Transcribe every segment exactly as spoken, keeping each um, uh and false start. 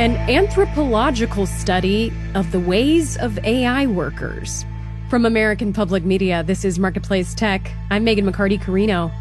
An anthropological study of the ways of A I workers. From American Public Media, this is Marketplace Tech. I'm Megan McCarty-Carino.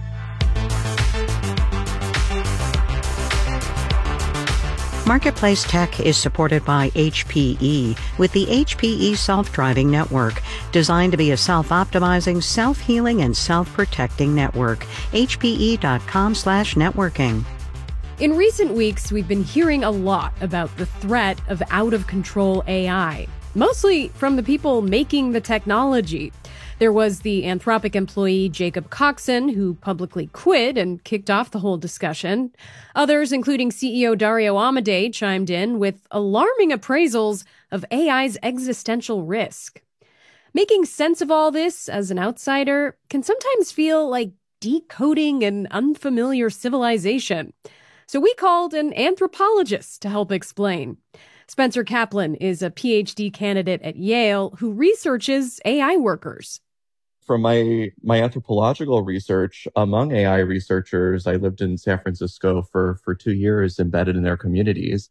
Marketplace Tech is supported by H P E with the H P E Self-Driving Network, designed to be a self-optimizing, self-healing, and self-protecting network. H P E dot com slash networking. In recent weeks, we've been hearing a lot about the threat of out-of-control A I, mostly from the people making the technology. There was the Anthropic employee Jacob Coxon, who publicly quit and kicked off the whole discussion. Others, including C E O Dario Amodei, chimed in with alarming appraisals of A I's existential risk. Making sense of all this as an outsider can sometimes feel like decoding an unfamiliar civilization. So we called an anthropologist to help explain. Spencer Kaplan is a P H D candidate at Yale who researches A I workers. From my, my anthropological research among A I researchers, I lived in San Francisco for, for two years embedded in their communities.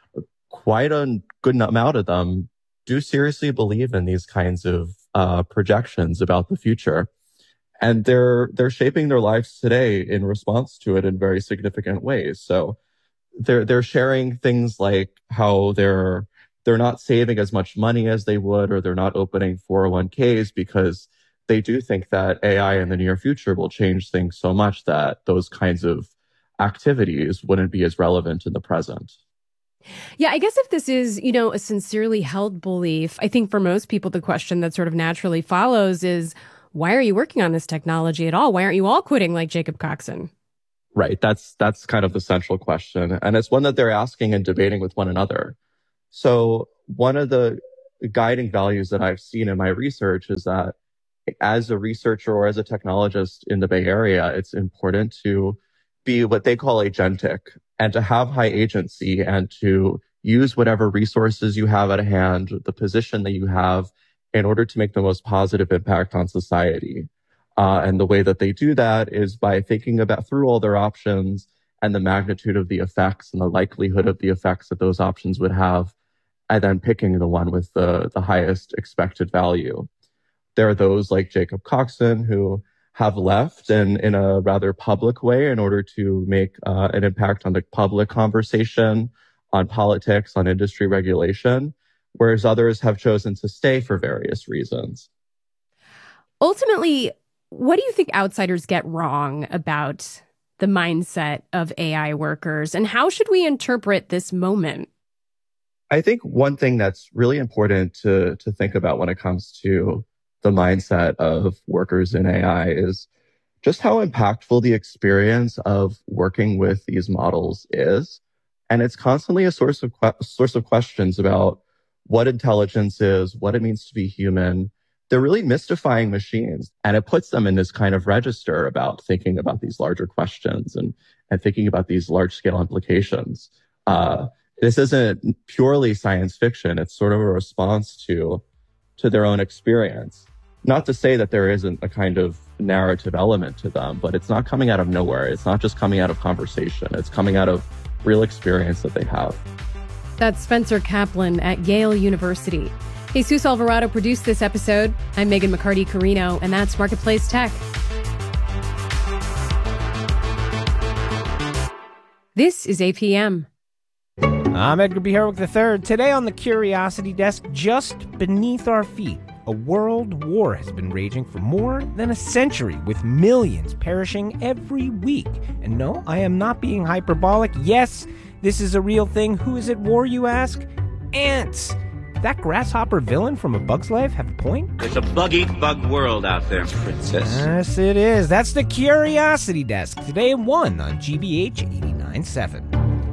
Quite a good amount of them do seriously believe in these kinds of uh, projections about the future. And they're, they're shaping their lives today in response to it in very significant ways. So they're, they're sharing things like how they're, they're not saving as much money as they would, or they're not opening four oh one k's because they do think that A I in the near future will change things so much that those kinds of activities wouldn't be as relevant in the present. Yeah, I guess if this is, you know, a sincerely held belief, I think for most people, the question that sort of naturally follows is, why are you working on this technology at all? Why aren't you all quitting like Jacob Coxon? Right. That's, that's kind of the central question. And it's one that they're asking and debating with one another. So one of the guiding values that I've seen in my research is that as a researcher or as a technologist in the Bay Area, it's important to be what they call agentic and to have high agency and to use whatever resources you have at hand, the position that you have, in order to make the most positive impact on society. Uh, and the way that they do that is by thinking about through all their options and the magnitude of the effects and the likelihood of the effects that those options would have, and then picking the one with the, the highest expected value. There are those like Jacob Coxon who have left and in a rather public way in order to make uh, an impact on the public conversation, on politics, on industry regulation, whereas others have chosen to stay for various reasons. Ultimately, what do you think outsiders get wrong about the mindset of A I workers, and how should we interpret this moment? I think one thing that's really important to, to think about when it comes to the mindset of workers in A I is just how impactful the experience of working with these models is. And it's constantly a source of que- source of questions about what intelligence is, what it means to be human. They're really mystifying machines, and it puts them in this kind of register about thinking about these larger questions and, and thinking about these large scale implications. Uh, this isn't purely science fiction. It's sort of a response to, to their own experience. Not to say that there isn't a kind of narrative element to them, but it's not coming out of nowhere. It's not just coming out of conversation. It's coming out of real experience that they have. That's Spencer Kaplan at Yale University. Jesus Alvarado produced this episode. I'm Megan McCarty-Carino, and that's Marketplace Tech. This is A P M. I'm Edgar B. Herwick the third. Today on the Curiosity Desk, just beneath our feet, a world war has been raging for more than a century, with millions perishing every week. And no, I am not being hyperbolic. Yes, this is a real thing. Who is at war, you ask? Ants. That grasshopper villain from A Bug's Life have a point? It's a bug-eat-bug world out there, princess. Yes, it is. That's the Curiosity Desk. Today at one on G B H eighty-nine point seven.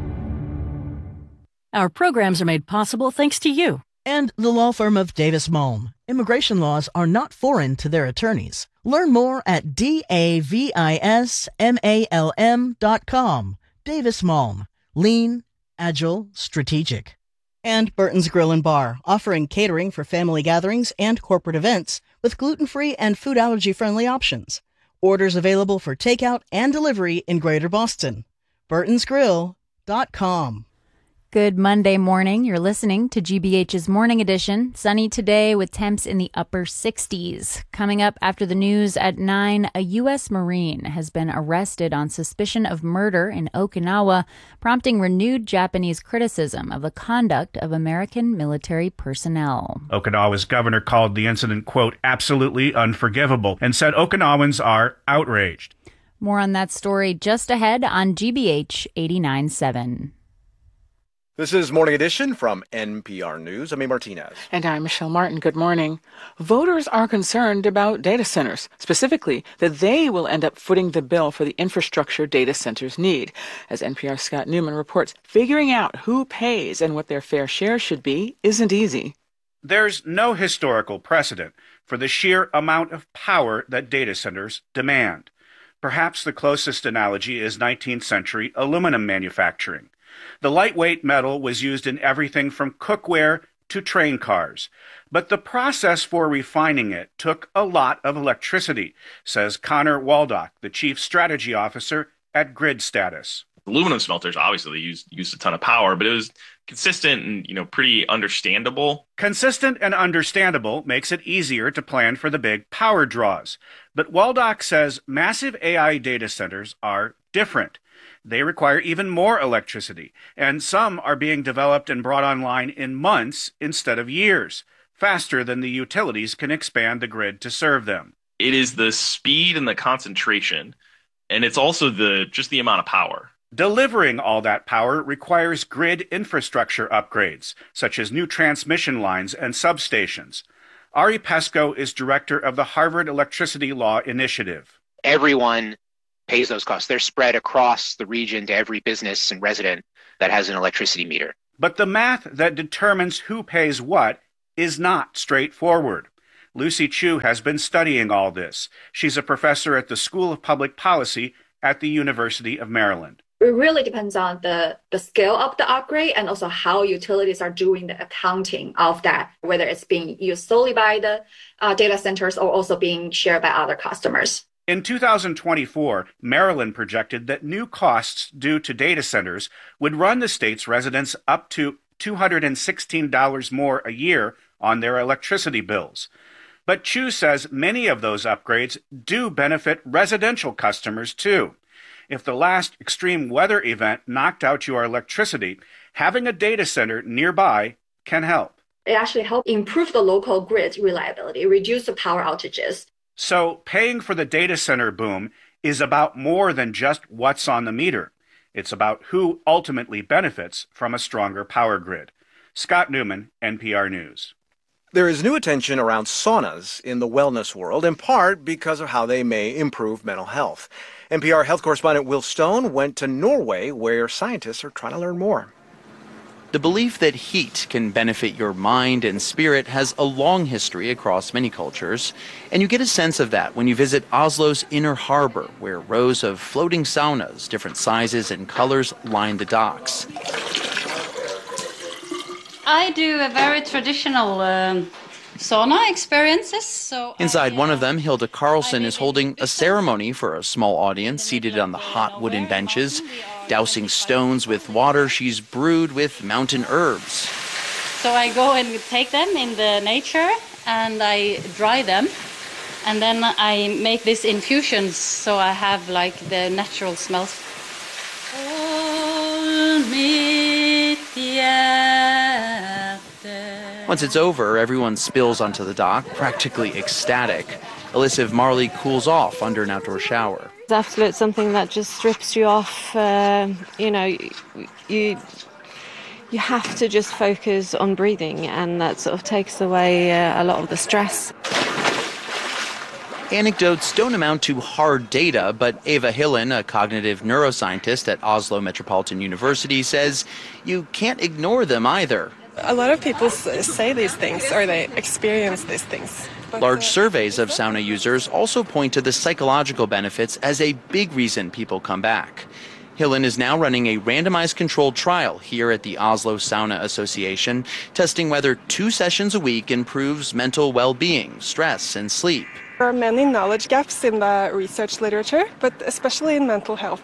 Our programs are made possible thanks to you. And the law firm of Davis Malm. Immigration laws are not foreign to their attorneys. Learn more at D A V I S M A L M dot com. Davis Malm. Lean, agile, strategic. And Burton's Grill and Bar, offering catering for family gatherings and corporate events with gluten-free and food allergy-friendly options. Orders available for takeout and delivery in Greater Boston. Burtons Grill dot com. Good Monday morning. You're listening to G B H's Morning Edition. Sunny today with temps in the upper sixties. Coming up after the news at nine, a U S Marine has been arrested on suspicion of murder in Okinawa, prompting renewed Japanese criticism of the conduct of American military personnel. Okinawa's governor called the incident, quote, absolutely unforgivable, and said Okinawans are outraged. More on that story just ahead on G B H eighty-nine point seven. This is Morning Edition from N P R News. I'm A. Martinez. And I'm Michelle Martin. Good morning. Voters are concerned about data centers, specifically that they will end up footing the bill for the infrastructure data centers need. As N P R's Scott Newman reports, figuring out who pays and what their fair share should be isn't easy. There's no historical precedent for the sheer amount of power that data centers demand. Perhaps the closest analogy is nineteenth century aluminum manufacturing. The lightweight metal was used in everything from cookware to train cars. But the process for refining it took a lot of electricity, says Connor Waldock, the chief strategy officer at Grid Status. Aluminum smelters, obviously, they used, used a ton of power, but it was consistent and, you know, pretty understandable. Consistent and understandable makes it easier to plan for the big power draws. But Waldock says massive A I data centers are different. They require even more electricity, and some are being developed and brought online in months instead of years, faster than the utilities can expand the grid to serve them. It is the speed and the concentration, and it's also the just the amount of power. Delivering all that power requires grid infrastructure upgrades, such as new transmission lines and substations. Ari Pesco is director of the Harvard Electricity Law Initiative. Everyone pays those costs. They're spread across the region to every business and resident that has an electricity meter. But the math that determines who pays what is not straightforward. Lucy Chu has been studying all this. She's a professor at the School of Public Policy at the University of Maryland. It really depends on the, the scale of the upgrade and also how utilities are doing the accounting of that, whether it's being used solely by the uh, data centers or also being shared by other customers. In two thousand twenty-four, Maryland projected that new costs due to data centers would run the state's residents up to two hundred sixteen dollars more a year on their electricity bills. But Chu says many of those upgrades do benefit residential customers too. If the last extreme weather event knocked out your electricity, having a data center nearby can help. It actually helps improve the local grid reliability, reduce the power outages. So paying for the data center boom is about more than just what's on the meter. It's about who ultimately benefits from a stronger power grid. Scott Newman, N P R News. There is new attention around saunas in the wellness world, in part because of how they may improve mental health. N P R health correspondent Will Stone went to Norway, where scientists are trying to learn more. The belief that heat can benefit your mind and spirit has a long history across many cultures, and you get a sense of that when you visit Oslo's Inner Harbor, where rows of floating saunas, different sizes and colors, line the docks. I do a very traditional um, sauna experiences. So Inside I, one of them, Hilda Carlson is holding a ceremony for a small audience seated on the hot wooden benches, dousing stones with water she's brewed with mountain herbs. So I go and take them in the nature and I dry them. And then I make these infusions so I have like the natural smells. Once it's over, everyone spills onto the dock, practically ecstatic. Elisif Marley cools off under an outdoor shower. It's absolutely something that just strips you off. Uh, you know, you you have to just focus on breathing, and that sort of takes away uh, a lot of the stress. Anecdotes don't amount to hard data, but Eva Hillen, a cognitive neuroscientist at Oslo Metropolitan University, says you can't ignore them either. A lot of people say these things, or they experience these things. Large surveys of sauna users also point to the psychological benefits as a big reason people come back. Hillen is now running a randomized controlled trial here at the Oslo Sauna Association, testing whether two sessions a week improves mental well-being, stress, and sleep. There are many knowledge gaps in the research literature, but especially in mental health.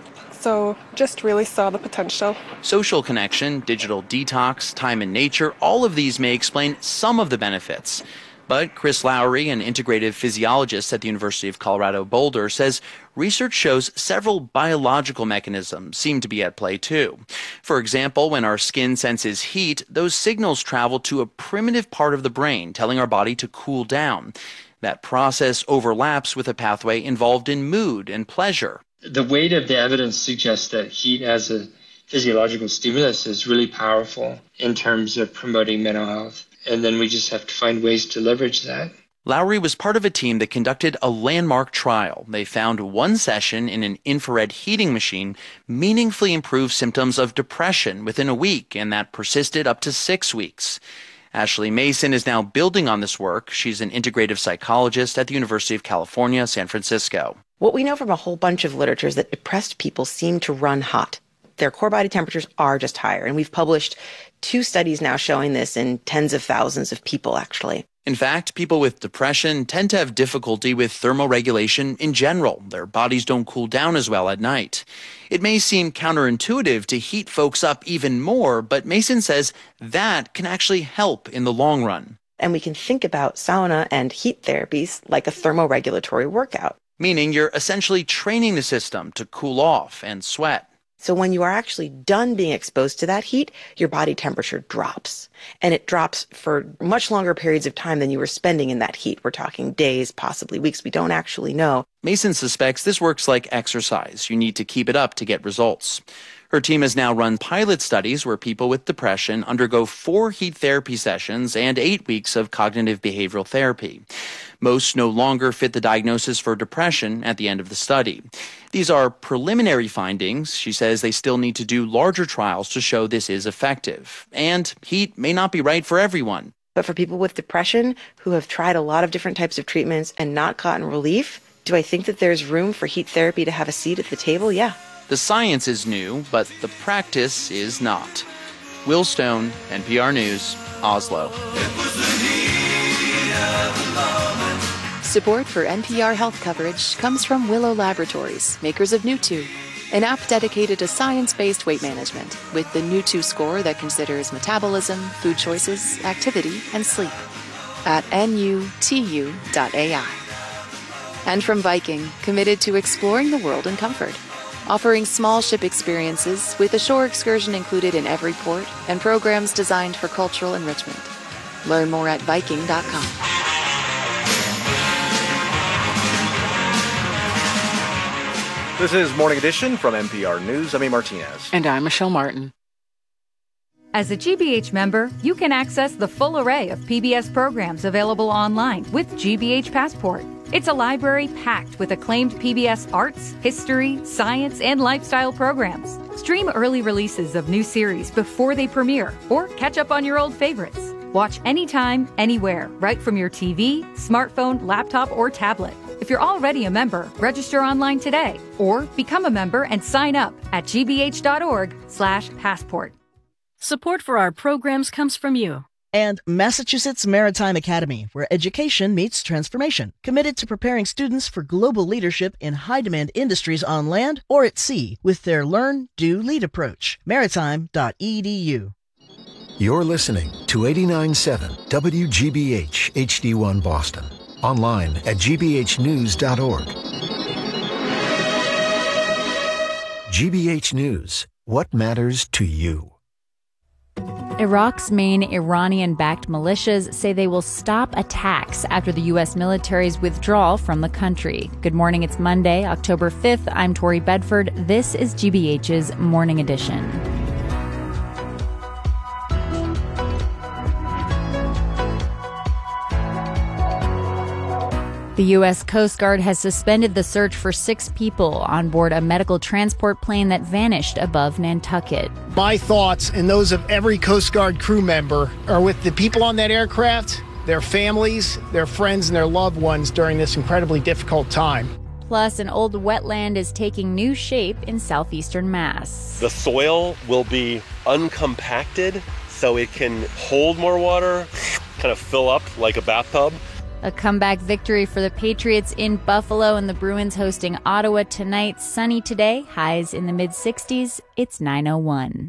So just really saw the potential. Social connection, digital detox, time in nature, all of these may explain some of the benefits. But Chris Lowry, an integrative physiologist at the University of Colorado Boulder, says research shows several biological mechanisms seem to be at play too. For example, when our skin senses heat, those signals travel to a primitive part of the brain, telling our body to cool down. That process overlaps with a pathway involved in mood and pleasure. The weight of the evidence suggests that heat as a physiological stimulus is really powerful in terms of promoting mental health. And then we just have to find ways to leverage that. Lowry was part of a team that conducted a landmark trial. They found one session in an infrared heating machine meaningfully improved symptoms of depression within a week, and that persisted up to six weeks. Ashley Mason is now building on this work. She's an integrative psychologist at the University of California, San Francisco. What we know from a whole bunch of literature is that depressed people seem to run hot. Their core body temperatures are just higher, and we've published two studies now showing this in tens of thousands of people, actually. In fact, people with depression tend to have difficulty with thermoregulation in general. Their bodies don't cool down as well at night. It may seem counterintuitive to heat folks up even more, but Mason says that can actually help in the long run. And we can think about sauna and heat therapies like a thermoregulatory workout. Meaning you're essentially training the system to cool off and sweat. So when you are actually done being exposed to that heat, your body temperature drops. And it drops for much longer periods of time than you were spending in that heat. We're talking days, possibly weeks. We don't actually know. Mason suspects this works like exercise. You need to keep it up to get results. Her team has now run pilot studies where people with depression undergo four heat therapy sessions and eight weeks of cognitive behavioral therapy. Most no longer fit the diagnosis for depression at the end of the study. These are preliminary findings. She says they still need to do larger trials to show this is effective. And heat may not be right for everyone. But for people with depression who have tried a lot of different types of treatments and not gotten relief, do I think that there's room for heat therapy to have a seat at the table? Yeah. The science is new, but the practice is not. Will Stone, N P R News, Oslo. Support for N P R health coverage comes from Willow Laboratories, makers of Nutu, an app dedicated to science-based weight management with the Nutu score that considers metabolism, food choices, activity, and sleep at N U T U dot A I. And from Viking, committed to exploring the world in comfort, offering small ship experiences with a shore excursion included in every port and programs designed for cultural enrichment. Learn more at Viking dot com. This is Morning Edition from N P R News. I'm A. Martinez. And I'm Michelle Martin. As a G B H member, you can access the full array of P B S programs available online with G B H Passport. It's a library packed with acclaimed P B S arts, history, science, and lifestyle programs. Stream early releases of new series before they premiere, or catch up on your old favorites. Watch anytime, anywhere, right from your T V, smartphone, laptop, or tablet. If you're already a member, register online today, or become a member and sign up at gbh.org slash passport. Support for our programs comes from you. And Massachusetts Maritime Academy, where education meets transformation, committed to preparing students for global leadership in high-demand industries on land or at sea with their Learn, Do, Lead approach. maritime dot e d u. You're listening to eighty-nine point seven W G B H H D one Boston. Online at g b h news dot org. G B H News. What matters to you? Iraq's main Iranian-backed militias say they will stop attacks after the U S military's withdrawal from the country. Good morning, it's Monday, October fifth. I'm Tori Bedford. This is G B H's Morning Edition. The U S Coast Guard has suspended the search for six people on board a medical transport plane that vanished above Nantucket. My thoughts and those of every Coast Guard crew member are with the people on that aircraft, their families, their friends, and their loved ones during this incredibly difficult time. Plus, an old wetland is taking new shape in southeastern Mass. The soil will be uncompacted, so it can hold more water, kind of fill up like a bathtub. A comeback victory for the Patriots in Buffalo, and the Bruins hosting Ottawa tonight. Sunny today, highs in the mid-sixties. It's nine oh one.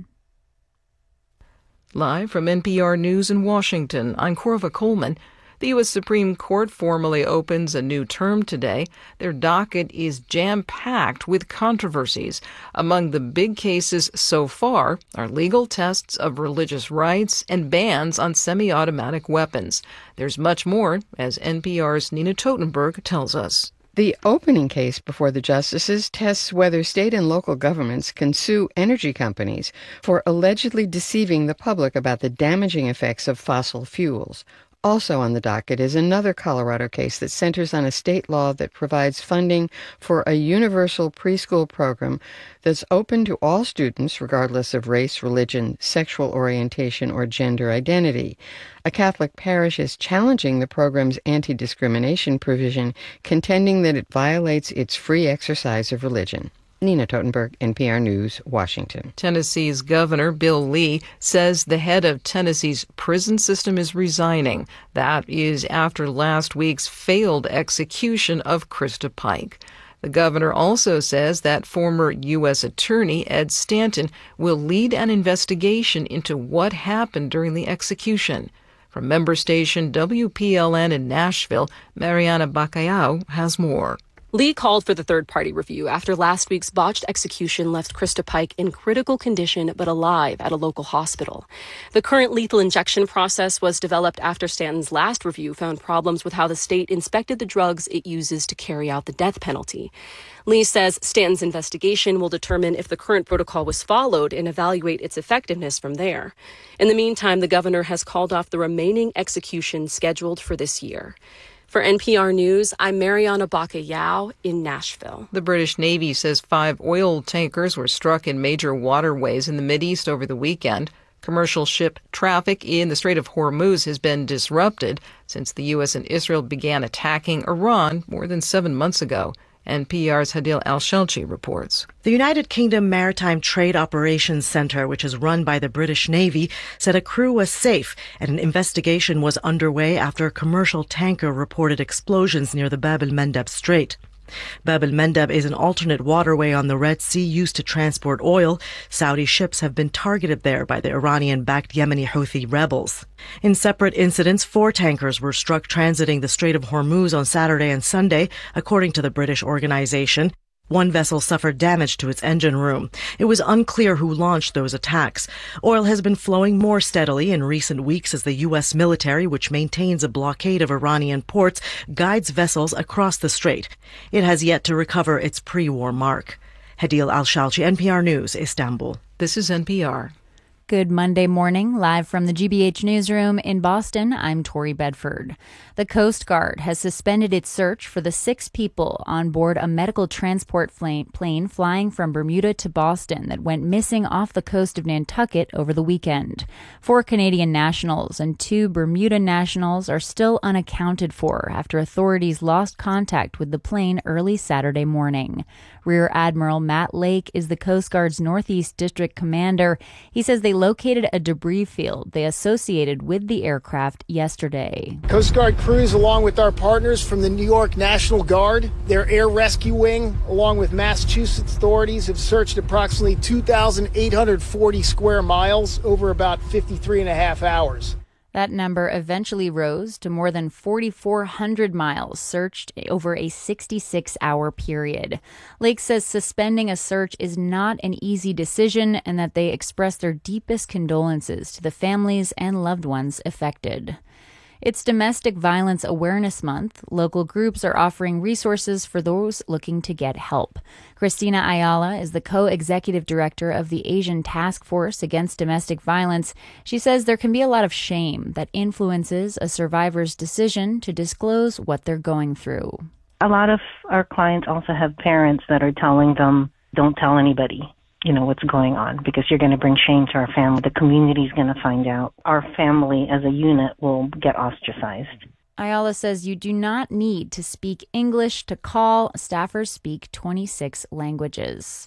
Live from N P R News in Washington, I'm Corva Coleman. The U S Supreme Court formally opens a new term today. Their docket is jam-packed with controversies. Among the big cases so far are legal tests of religious rights and bans on semi-automatic weapons. There's much more, as N P R's Nina Totenberg tells us. The opening case before the justices tests whether state and local governments can sue energy companies for allegedly deceiving the public about the damaging effects of fossil fuels. Also on the docket is another Colorado case that centers on a state law that provides funding for a universal preschool program that's open to all students regardless of race, religion, sexual orientation, or gender identity. A Catholic parish is challenging the program's anti-discrimination provision, contending that it violates its free exercise of religion. Nina Totenberg, N P R News, Washington. Tennessee's Governor Bill Lee says the head of Tennessee's prison system is resigning. That is after last week's failed execution of Krista Pike. The governor also says that former U S Attorney Ed Stanton will lead an investigation into what happened during the execution. From member station W P L N in Nashville, Mariana Bacallao has more. Lee called for the third-party review after last week's botched execution left Krista Pike in critical condition but alive at a local hospital. The current lethal injection process was developed after Stanton's last review found problems with how the state inspected the drugs it uses to carry out the death penalty. Lee says Stanton's investigation will determine if the current protocol was followed and evaluate its effectiveness from there. In the meantime, the governor has called off the remaining executions scheduled for this year. For N P R News, I'm Mariana Bacallao in Nashville. The British Navy says five oil tankers were struck in major waterways in the Mideast over the weekend. Commercial ship traffic in the Strait of Hormuz has been disrupted since the U S and Israel began attacking Iran more than seven months ago. N P R's Hadil Al-Shelchi reports. The United Kingdom Maritime Trade Operations Centre, which is run by the British Navy, said a crew was safe and an investigation was underway after a commercial tanker reported explosions near the Bab el-Mandeb Strait. Bab el-Mandeb is an alternate waterway on the Red Sea used to transport oil. Saudi ships have been targeted there by the Iranian-backed Yemeni Houthi rebels. In separate incidents, four tankers were struck transiting the Strait of Hormuz on Saturday and Sunday, according to the British organization. One vessel suffered damage to its engine room. It was unclear who launched those attacks. Oil has been flowing more steadily in recent weeks as the U S military, which maintains a blockade of Iranian ports, guides vessels across the strait. It has yet to recover its pre-war mark. Hadil Al-Shalchi, N P R News, Istanbul. This is N P R. Good Monday morning, live from the G B H newsroom in Boston. I'm Tori Bedford. The Coast Guard has suspended its search for the six people on board a medical transport plane flying from Bermuda to Boston that went missing off the coast of Nantucket over the weekend. Four Canadian nationals and two Bermuda nationals are still unaccounted for after authorities lost contact with the plane early Saturday morning. Rear Admiral Matt Lake is the Coast Guard's Northeast District commander. He says they located a debris field they associated with the aircraft yesterday. Coast Guard crews, along with our partners from the New York National Guard, their air rescue wing, along with Massachusetts authorities, have searched approximately two thousand eight hundred forty square miles over about fifty-three and a half hours. That number eventually rose to more than four thousand four hundred miles searched over a sixty-six hour period. Lake says suspending a search is not an easy decision and that they express their deepest condolences to the families and loved ones affected. It's Domestic Violence Awareness Month. Local groups are offering resources for those looking to get help. Christina Ayala is the co-executive director of the Asian Task Force Against Domestic Violence. She says there can be a lot of shame that influences a survivor's decision to disclose what they're going through. A lot of our clients also have parents that are telling them, don't tell anybody, you know, what's going on, because you're going to bring shame to our family. The community's going to find out. Our family as a unit will get ostracized. Ayala says you do not need to speak English to call. Staffers speak twenty-six languages.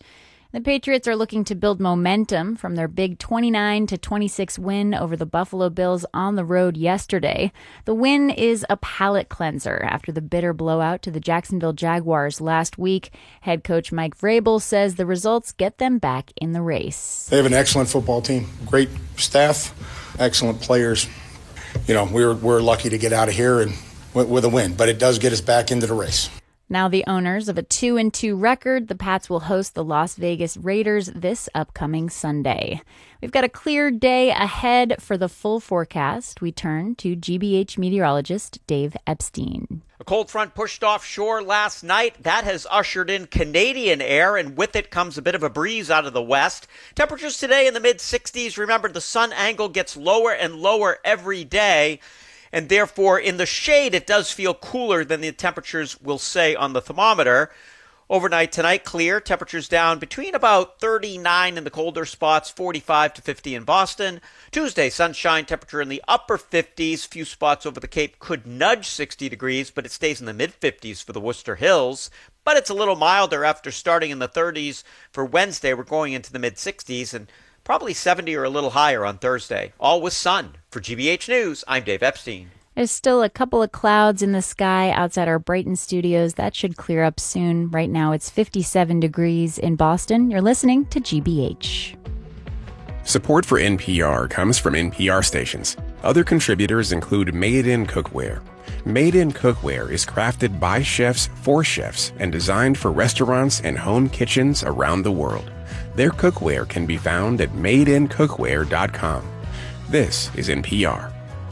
The Patriots are looking to build momentum from their big twenty-nine to twenty-six win over the Buffalo Bills on the road yesterday. The win is a palate cleanser after the bitter blowout to the Jacksonville Jaguars last week. Head coach Mike Vrabel says the results get them back in the race. They have an excellent football team, great staff, excellent players. You know, we're we're lucky to get out of here and with, with a win, but it does get us back into the race. Now the owners of a two and two record, the Pats will host the Las Vegas Raiders this upcoming Sunday. We've got a clear day ahead. For the full forecast, we turn to G B H meteorologist Dave Epstein. A cold front pushed offshore last night. That has ushered in Canadian air, and with it comes a bit of a breeze out of the west. Temperatures today in the mid sixties. Remember, the sun angle gets lower and lower every day. And therefore, in the shade, it does feel cooler than the temperatures will say on the thermometer. Overnight tonight, clear. Temperatures down between about thirty-nine in the colder spots, forty-five to fifty in Boston. Tuesday, sunshine, temperature in the upper fifties. Few spots over the Cape could nudge sixty degrees, but it stays in the mid-fifties for the Worcester Hills. But it's a little milder after starting in the thirties. For Wednesday, we're going into the mid-sixties, and probably seventy or a little higher on Thursday. All with sun. For G B H News, I'm Dave Epstein. There's still a couple of clouds in the sky outside our Brighton studios. That should clear up soon. Right now it's fifty-seven degrees in Boston. You're listening to G B H. Support for N P R comes from N P R stations. Other contributors include Made in Cookware. Made in Cookware is crafted by chefs for chefs and designed for restaurants and home kitchens around the world. Their cookware can be found at made in cookware dot com. This is N P R.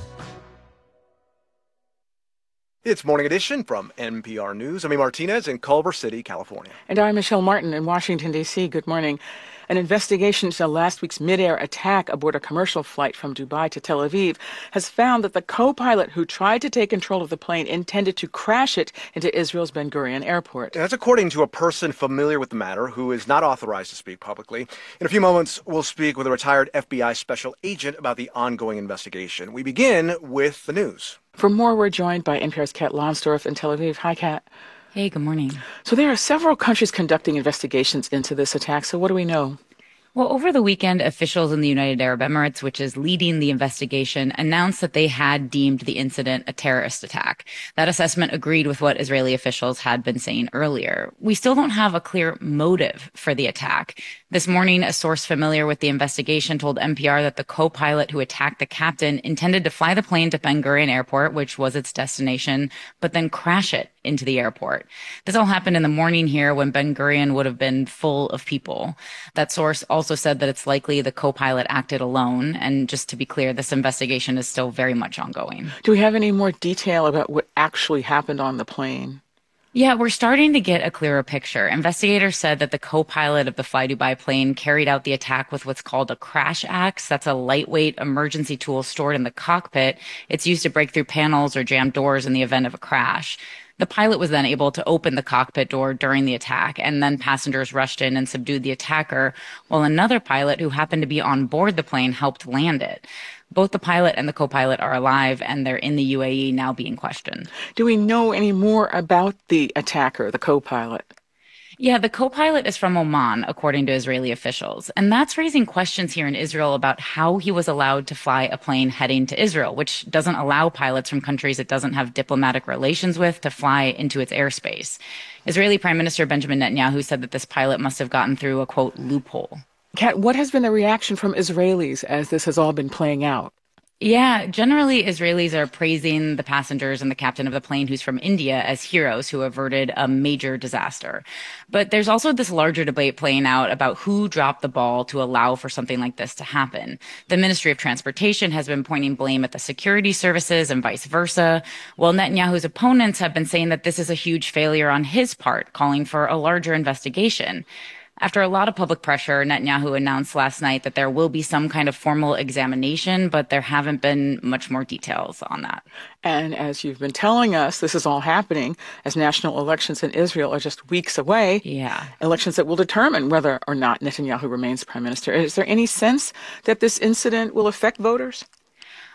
It's Morning Edition from N P R News. I'm Martinez in Culver City, California. And I'm Michelle Martin in Washington, D C. Good morning. An investigation into last week's mid-air attack aboard a commercial flight from Dubai to Tel Aviv has found that the co-pilot who tried to take control of the plane intended to crash it into Israel's Ben Gurion Airport. That's according to a person familiar with the matter who is not authorized to speak publicly. In a few moments, we'll speak with a retired F B I special agent about the ongoing investigation. We begin with the news. For more, we're joined by N P R's Kat Lonsdorf in Tel Aviv. Hi, Kat. Hey, good morning. So there are several countries conducting investigations into this attack. So what do we know? Well, over the weekend, officials in the United Arab Emirates, which is leading the investigation, announced that they had deemed the incident a terrorist attack. That assessment agreed with what Israeli officials had been saying earlier. We still don't have a clear motive for the attack. This morning, a source familiar with the investigation told N P R that the co-pilot who attacked the captain intended to fly the plane to Ben Gurion Airport, which was its destination, but then crash it into the airport. This all happened in the morning here when Ben Gurion would have been full of people. That source also said that it's likely the co-pilot acted alone. And just to be clear, this investigation is still very much ongoing. Do we have any more detail about what actually happened on the plane? Yeah, we're starting to get a clearer picture. Investigators said that the co-pilot of the Fly Dubai plane carried out the attack with what's called a crash axe. That's a lightweight emergency tool stored in the cockpit. It's used to break through panels or jam doors in the event of a crash. The pilot was then able to open the cockpit door during the attack, and then passengers rushed in and subdued the attacker, while another pilot who happened to be on board the plane helped land it. Both the pilot and the co-pilot are alive, and they're in the U A E now being questioned. Do we know any more about the attacker, the co-pilot? Yeah, the co-pilot is from Oman, according to Israeli officials. And that's raising questions here in Israel about how he was allowed to fly a plane heading to Israel, which doesn't allow pilots from countries it doesn't have diplomatic relations with to fly into its airspace. Israeli Prime Minister Benjamin Netanyahu said that this pilot must have gotten through a, quote, loophole. Kat, what has been the reaction from Israelis as this has all been playing out? Yeah, generally Israelis are praising the passengers and the captain of the plane who's from India as heroes who averted a major disaster. But there's also this larger debate playing out about who dropped the ball to allow for something like this to happen. The Ministry of Transportation has been pointing blame at the security services and vice versa, while Netanyahu's opponents have been saying that this is a huge failure on his part, calling for a larger investigation. After a lot of public pressure, Netanyahu announced last night that there will be some kind of formal examination, but there haven't been much more details on that. And as you've been telling us, this is all happening as national elections in Israel are just weeks away. Yeah. Elections that will determine whether or not Netanyahu remains prime minister. Is there any sense that this incident will affect voters?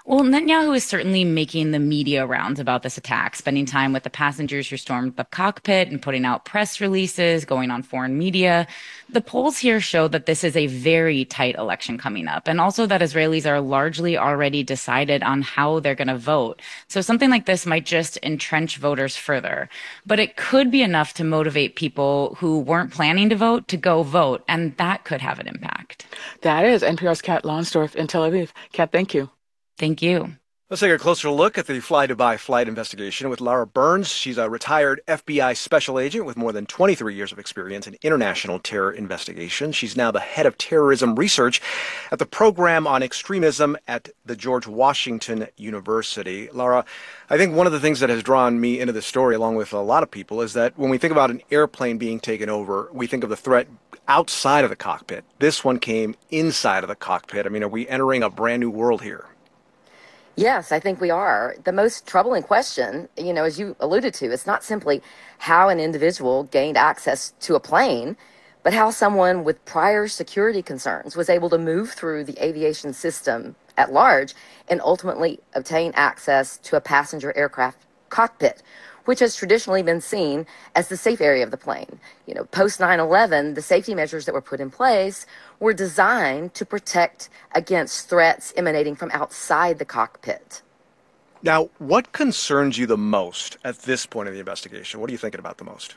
Well, Netanyahu is certainly making the media rounds about this attack, spending time with the passengers who stormed the cockpit and putting out press releases, going on foreign media. The polls here show that this is a very tight election coming up, and also that Israelis are largely already decided on how they're going to vote. So something like this might just entrench voters further. But it could be enough to motivate people who weren't planning to vote to go vote, and that could have an impact. That is N P R's Kat Lonsdorf in Tel Aviv. Kat, thank you. Thank you. Let's take a closer look at the Fly Dubai flight investigation with Lara Burns. She's a retired F B I special agent with more than twenty-three years of experience in international terror investigation. She's now the head of terrorism research at the program on extremism at the George Washington University. Lara, I think one of the things that has drawn me into this story, along with a lot of people, is that when we think about an airplane being taken over, we think of the threat outside of the cockpit. This one came inside of the cockpit. I mean, are we entering a brand new world here? Yes, I think we are. The most troubling question, you know, as you alluded to, it's not simply how an individual gained access to a plane, but how someone with prior security concerns was able to move through the aviation system at large and ultimately obtain access to a passenger aircraft cockpit, which has traditionally been seen as the safe area of the plane. You know, post nine eleven, the safety measures that were put in place were designed to protect against threats emanating from outside the cockpit. Now, what concerns you the most at this point of the investigation? What are you thinking about the most?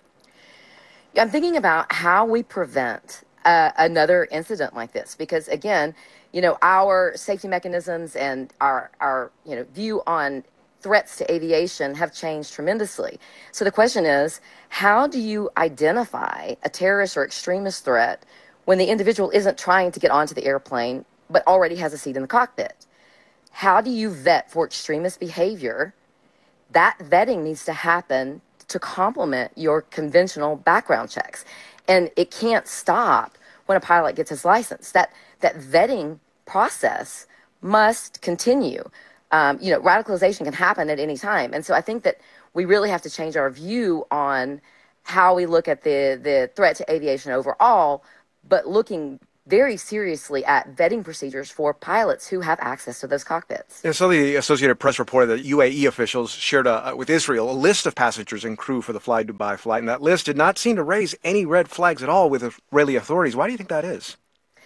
I'm thinking about how we prevent uh, another incident like this, because again, you know, our safety mechanisms and our, our you know, view on threats to aviation have changed tremendously. So the question is, how do you identify a terrorist or extremist threat when the individual isn't trying to get onto the airplane but already has a seat in the cockpit? How do you vet for extremist behavior? That vetting needs to happen to complement your conventional background checks. And it can't stop when a pilot gets his license. That, that vetting process must continue. Um, you know, radicalization can happen at any time. And so I think that we really have to change our view on how we look at the, the threat to aviation overall, but looking very seriously at vetting procedures for pilots who have access to those cockpits. And so the Associated Press reported that U A E officials shared a, with Israel a list of passengers and crew for the Fly Dubai flight, and that list did not seem to raise any red flags at all with Israeli authorities. Why do you think that is?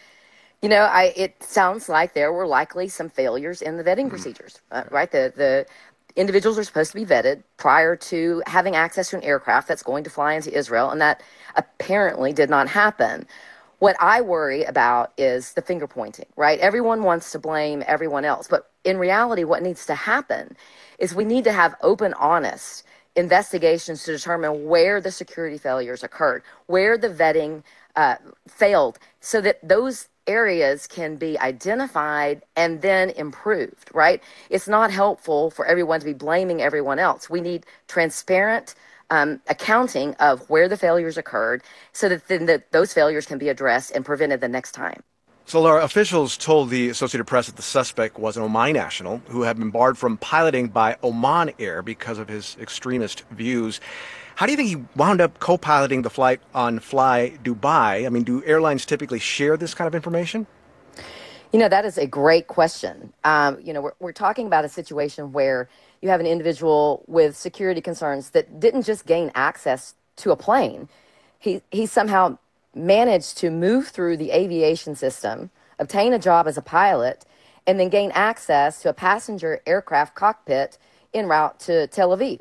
You know, I, it sounds like there were likely some failures in the vetting mm. procedures, uh, right? The, the individuals are supposed to be vetted prior to having access to an aircraft that's going to fly into Israel, and that apparently did not happen. What I worry about is the finger pointing, right? Everyone wants to blame everyone else, but in reality, what needs to happen is we need to have open, honest investigations to determine where the security failures occurred, where the vetting uh, failed, so that those areas can be identified and then improved, right? It's not helpful for everyone to be blaming everyone else. We need transparent um, accounting of where the failures occurred so that then the, those failures can be addressed and prevented the next time. So, Laura, officials told the Associated Press that the suspect was an Omani national who had been barred from piloting by Oman Air because of his extremist views. How do you think he wound up co-piloting the flight on Fly Dubai? I mean, do airlines typically share this kind of information? You know, that is a great question. Um, you know, we're, we're talking about a situation where you have an individual with security concerns that didn't just gain access to a plane. He, he somehow managed to move through the aviation system, obtain a job as a pilot, and then gain access to a passenger aircraft cockpit en route to Tel Aviv.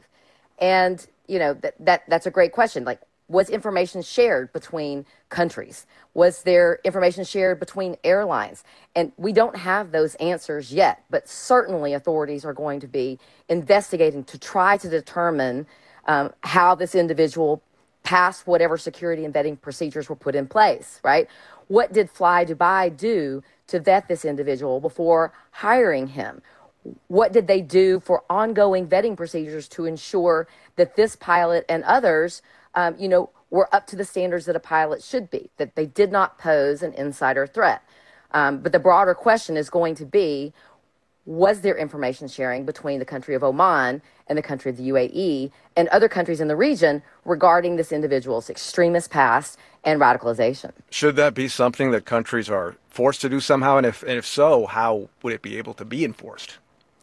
And you know, that, that that's a great question. Like, was information shared between countries? Was there information shared between airlines? And we don't have those answers yet, but certainly authorities are going to be investigating to try to determine um, how this individual passed whatever security and vetting procedures were put in place, right? What did Fly Dubai do to vet this individual before hiring him? What did they do for ongoing vetting procedures to ensure that this pilot and others, um, you know, were up to the standards that a pilot should be, that they did not pose an insider threat? Um, but the broader question is going to be, was there information sharing between the country of Oman and the country of the U A E and other countries in the region regarding this individual's extremist past and radicalization? Should that be something that countries are forced to do somehow? And if, and if so, how would it be able to be enforced?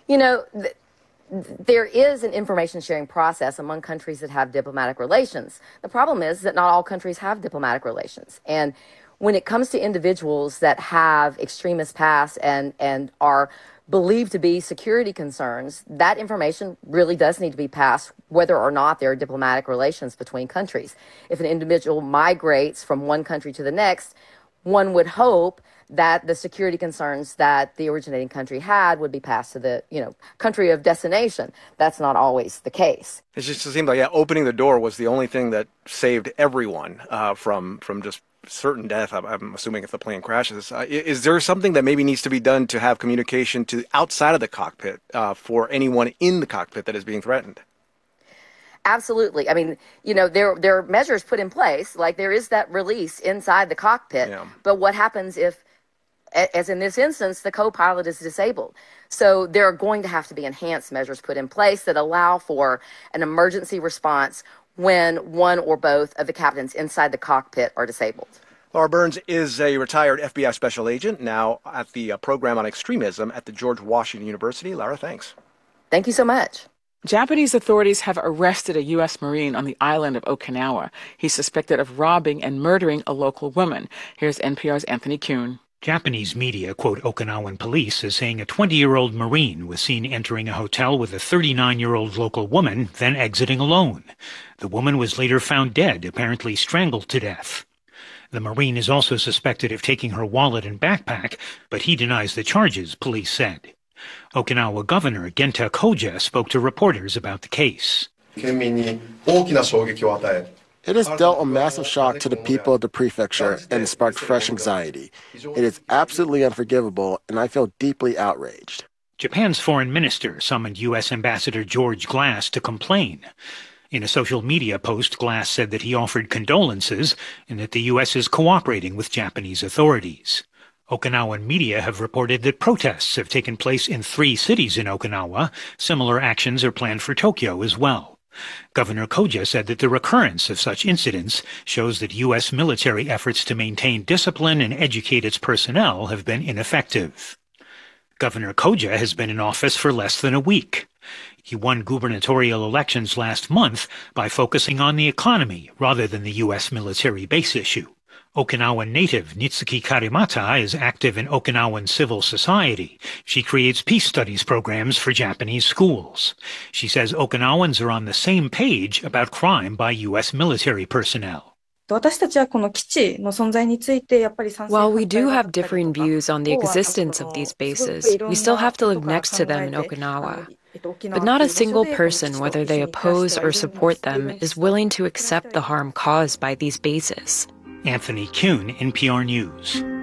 You know, th- there is an information sharing process among countries that have diplomatic relations. The problem is that not all countries have diplomatic relations. And when it comes to individuals that have extremist past and, and are believed to be security concerns, that information really does need to be passed whether or not there are diplomatic relations between countries. If an individual migrates from one country to the next, one would hope that the security concerns that the originating country had would be passed to the, you know, country of destination. That's not always the case. It just seemed like, yeah, opening the door was the only thing that saved everyone uh, from from just certain death. I'm, I'm assuming if the plane crashes. Uh, is there something that maybe needs to be done to have communication to outside of the cockpit uh, for anyone in the cockpit that is being threatened? Absolutely. I mean, you know, there there are measures put in place, like there is that release inside the cockpit. Yeah. But what happens if, as in this instance, the co-pilot is disabled? So there are going to have to be enhanced measures put in place that allow for an emergency response when one or both of the captains inside the cockpit are disabled. Laura Burns is a retired F B I special agent, now at the uh, program on extremism at the George Washington University. Laura, thanks. Thank you so much. Japanese authorities have arrested a U S Marine on the island of Okinawa. He's suspected of robbing and murdering a local woman. Here's N P R's Anthony Kuhn. Japanese media quote Okinawan police as saying a twenty-year-old Marine was seen entering a hotel with a thirty-nine-year-old local woman, then exiting alone. The woman was later found dead, apparently strangled to death. The Marine is also suspected of taking her wallet and backpack, but he denies the charges, police said. Okinawa Governor Genta Koja spoke to reporters about the case. It has dealt a massive shock to the people of the prefecture and sparked fresh anxiety. It is absolutely unforgivable, and I feel deeply outraged. Japan's foreign minister summoned U S Ambassador George Glass to complain. In a social media post, Glass said that he offered condolences and that the U S is cooperating with Japanese authorities. Okinawan media have reported that protests have taken place in three cities in Okinawa. Similar actions are planned for Tokyo as well. Governor Koja said that the recurrence of such incidents shows that U S military efforts to maintain discipline and educate its personnel have been ineffective. Governor Koja has been in office for less than a week. He won gubernatorial elections last month by focusing on the economy rather than the U S military base issue. Okinawan native Nitsuki Karimata is active in Okinawan civil society. She creates peace studies programs for Japanese schools. She says Okinawans are on the same page about crime by U S military personnel. While we do have differing views on the existence of these bases, we still have to live next to them in Okinawa. But not a single person, whether they oppose or support them, is willing to accept the harm caused by these bases. Anthony Kuhn, N P R News.